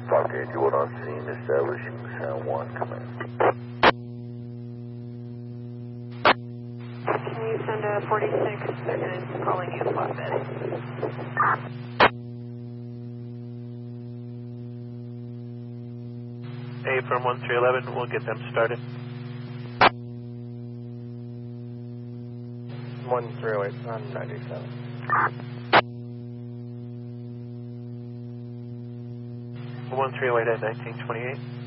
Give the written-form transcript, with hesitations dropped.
Park 81 on scene, establishing sound 1, command. Can you send a 46? They're going to be calling you flatbed. A from 1311, we'll get them started. 1308 on 97. 1308 at 1928.